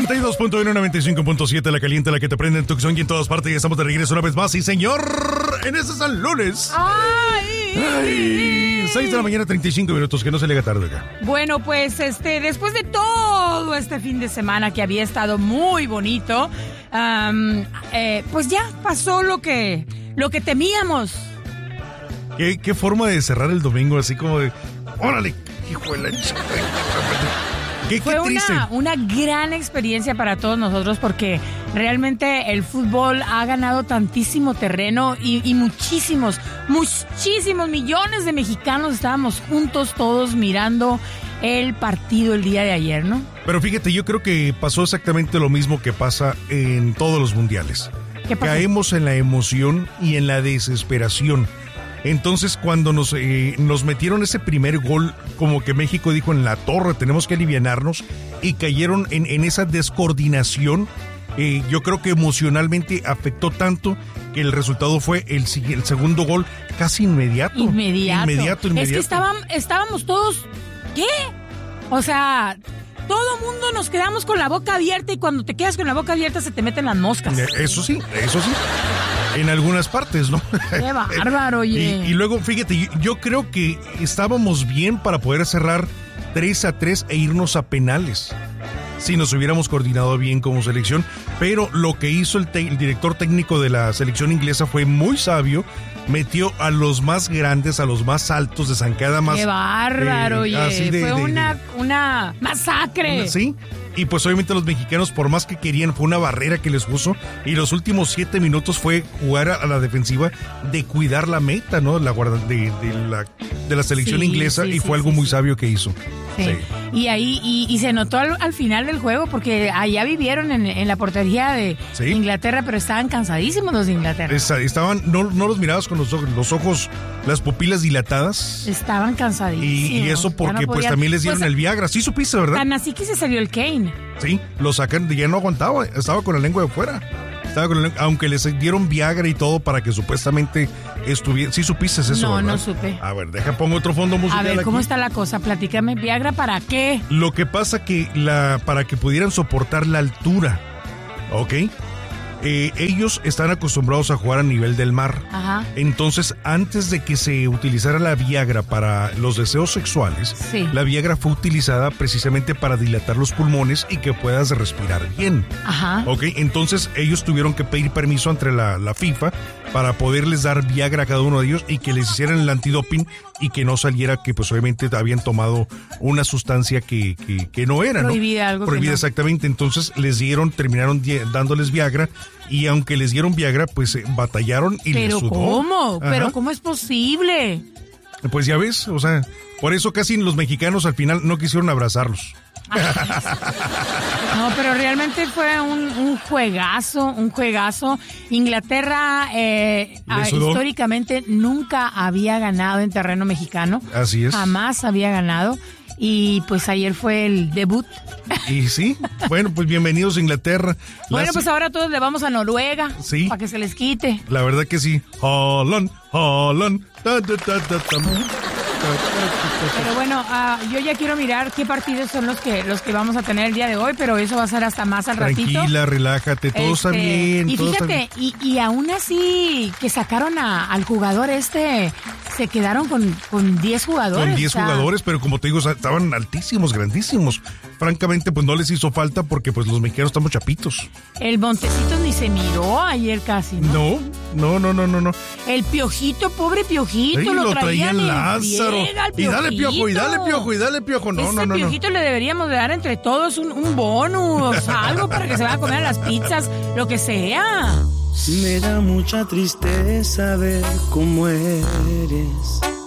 92.1, 95.7, la caliente, la que te prende en Tucson y en todas partes. Y estamos de regreso una vez más. Y señor, en ese San Lunes. ¡Ay! 6 de la mañana, 35 minutos, que no se le haga tarde acá. Bueno, pues después de todo este fin de semana que había estado muy bonito, pues ya pasó lo que temíamos. ¿Qué forma de cerrar el domingo? Así como de, órale, hijo de la Fue una gran experiencia para todos nosotros porque realmente el fútbol ha ganado tantísimo terreno y muchísimos millones de mexicanos estábamos juntos todos mirando el partido el día de ayer, ¿no? Pero fíjate, yo creo que pasó exactamente lo mismo que pasa en todos los mundiales. ¿Qué pasó? Caemos en la emoción y en la desesperación. Entonces, cuando nos metieron ese primer gol, como que México dijo en la torre, tenemos que alivianarnos, y cayeron en esa descoordinación. Yo creo que emocionalmente afectó tanto que el resultado fue el segundo gol casi inmediato. Inmediato. Es que estábamos todos, ¿qué? O sea, todo mundo nos quedamos con la boca abierta, y cuando te quedas con la boca abierta se te meten las moscas. Eso sí. En algunas partes, ¿no? ¡Qué bárbaro, oye! Y luego, fíjate, yo creo que estábamos bien para poder cerrar 3-3 e irnos a penales, si nos hubiéramos coordinado bien como selección. Pero lo que hizo el director técnico de la selección inglesa fue muy sabio. Metió a los más grandes, a los más altos de zancada más. ¡Qué bárbaro, oye! Fue una masacre. Sí. Y pues obviamente los mexicanos, por más que querían, fue una barrera que les puso, y los últimos 7 minutos fue jugar a la defensiva, de cuidar la meta, ¿no? De la selección inglesa, y fue algo muy sabio que hizo. Sí. Y ahí y se notó al final del juego, porque allá vivieron en la portería de Inglaterra, pero estaban cansadísimos los de Inglaterra. Estaban, no los mirabas con los ojos, las pupilas dilatadas. Estaban cansadísimos. Y eso porque pues también les dieron el Viagra. Sí supiste, ¿verdad? Tan así que se salió el Kane. Sí, lo sacan, ya no aguantaba, estaba con la lengua de fuera. Aunque les dieron Viagra y todo para que supuestamente estuviera. ¿Sí supiste eso? No, ¿verdad? No supe. A ver, pongo otro fondo musical. A ver, ¿cómo aquí está la cosa? Platícame, ¿Viagra para qué? Lo que pasa que para que pudieran soportar la altura, ¿ok? Ellos están acostumbrados a jugar a nivel del mar. Ajá. Entonces, antes de que se utilizara la Viagra para los deseos sexuales, la Viagra fue utilizada precisamente para dilatar los pulmones y que puedas respirar bien. Ajá. Ok, entonces ellos tuvieron que pedir permiso ante la FIFA para poderles dar Viagra a cada uno de ellos y que les hicieran el antidoping, y que no saliera que pues obviamente habían tomado una sustancia que no era, prohibida, ¿no? Algo prohibida, no. Exactamente. Entonces terminaron dándoles Viagra, y aunque les dieron Viagra, pues batallaron y les sudó. ¿Cómo? ¿Pero cómo es posible? Pues ya ves, o sea, por eso casi los mexicanos al final no quisieron abrazarlos. No, pero realmente fue un juegazo. Inglaterra históricamente nunca había ganado en terreno mexicano. Así es. Jamás había ganado. Y pues ayer fue el debut. Y sí, bueno, pues bienvenidos a Inglaterra. Bueno, pues ahora todos le vamos a Noruega. Sí. Para que se les quite. La verdad que sí. Haaland. Pero bueno, yo ya quiero mirar qué partidos son los que vamos a tener el día de hoy, pero eso va a ser hasta más al ratito. Tranquila, relájate, todo está bien. Y fíjate, y aún así que sacaron al jugador se quedaron con 10 jugadores. Con 10 jugadores, pero como te digo, estaban altísimos, grandísimos. Francamente, pues no les hizo falta porque pues los mexicanos estamos chapitos. El Montecitos ni se miró ayer casi, ¿no? No. El Piojito, pobre Piojito, sí, lo traían Lázaro. Y dale Piojo. No. Piojito le deberíamos de dar entre todos un bonus, algo para que se vaya a comer las pizzas, lo que sea. Me da mucha tristeza ver cómo eres.